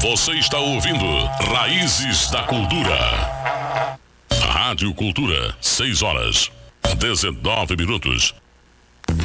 Você está ouvindo Raízes da Cultura. Rádio Cultura, 6 horas, 19 minutos.